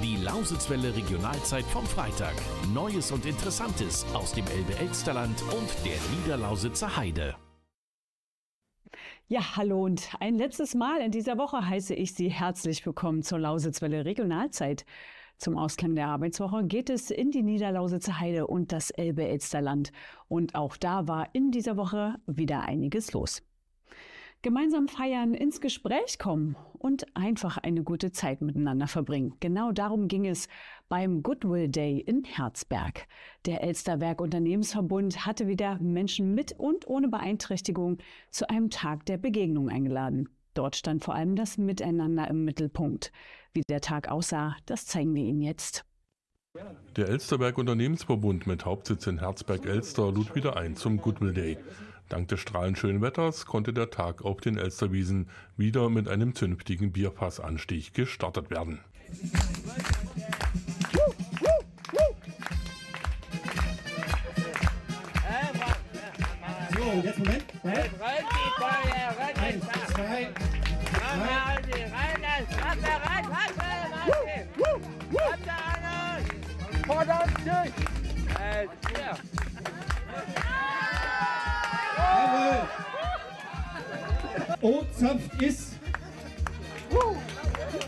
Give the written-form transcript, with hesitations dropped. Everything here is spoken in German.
Die Lausitzwelle Regionalzeit vom Freitag. Neues und Interessantes aus dem Elbe-Elsterland und der Niederlausitzer Heide. Ja, hallo und ein letztes Mal in dieser Woche heiße ich Sie herzlich willkommen zur Lausitzwelle Regionalzeit. Zum Ausklang der Arbeitswoche geht es in die Niederlausitzer Heide und das Elbe-Elsterland. Und auch da war in dieser Woche wieder einiges los. Gemeinsam feiern, ins Gespräch kommen und einfach eine gute Zeit miteinander verbringen. Genau darum ging es beim Goodwill Day in Herzberg. Der Elsterwerk Unternehmensverbund hatte wieder Menschen mit und ohne Beeinträchtigung zu einem Tag der Begegnung eingeladen. Dort stand vor allem das Miteinander im Mittelpunkt. Wie der Tag aussah, das zeigen wir Ihnen jetzt. Der Elsterwerk Unternehmensverbund mit Hauptsitz in Herzberg-Elster lud wieder ein zum Goodwill Day. Dank des strahlend schönen Wetters konnte der Tag auf den Elsterwiesen wieder mit einem zünftigen Bierfassanstich gestartet werden. So, jetzt Moment. O-Zapft ist